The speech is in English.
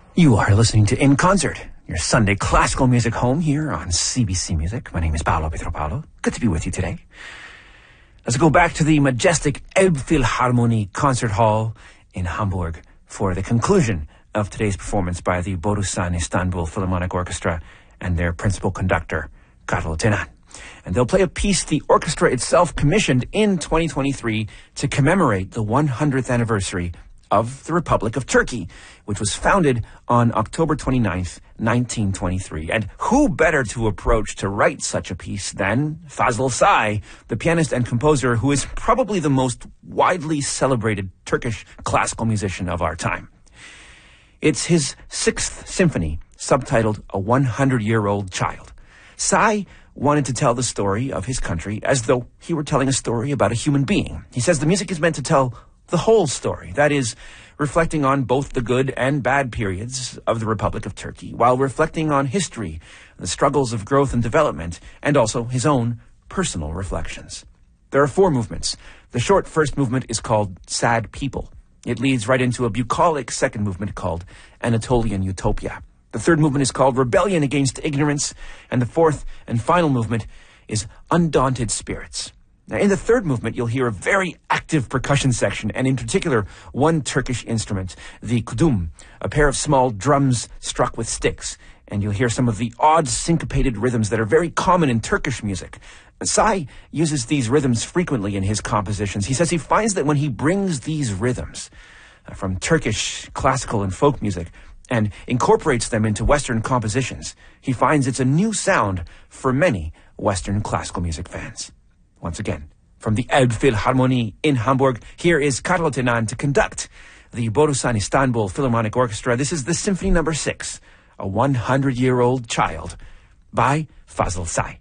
You are listening to In Concert, your Sunday classical music home here on CBC Music. My name is Paolo Pietropalo. Good to be with you today. Let's go back to the majestic Elbphilharmonie Concert Hall in Hamburg for the conclusion of today's performance by the Borusan Istanbul Philharmonic Orchestra and their principal conductor, Carlo Tenan. And they'll play a piece the orchestra itself commissioned in 2023 to commemorate the 100th anniversary of the Republic of Turkey, which was founded on October 29th, 1923. And who better to approach to write such a piece than Fazıl Say, the pianist and composer who is probably the most widely celebrated Turkish classical musician of our time. It's his 6th symphony, subtitled A 100-Year-Old Child. Say wanted to tell the story of his country as though he were telling a story about a human being. He says the music is meant to tell the whole story, that is, reflecting on both the good and bad periods of the Republic of Turkey, while reflecting on history, the struggles of growth and development, and also his own personal reflections. There are 4 movements. The short first movement is called Sad People. It leads right into a bucolic second movement called Anatolian Utopia. The third movement is called Rebellion Against Ignorance, and the fourth and final movement is Undaunted Spirits. Now, in the third movement, you'll hear a very active percussion section, and in particular, one Turkish instrument, the kudum, a pair of small drums struck with sticks. And you'll hear some of the odd syncopated rhythms that are very common in Turkish music. Say uses these rhythms frequently in his compositions. He says he finds that when he brings these rhythms from Turkish classical and folk music and incorporates them into Western compositions, he finds it's a new sound for many Western classical music fans. Once again, from the Elbphilharmonie in Hamburg, here is Carlo Tenan to conduct the Borusan Istanbul Philharmonic Orchestra. This is the Symphony No. 6, A 100-Year-Old Child, by Fazıl Say.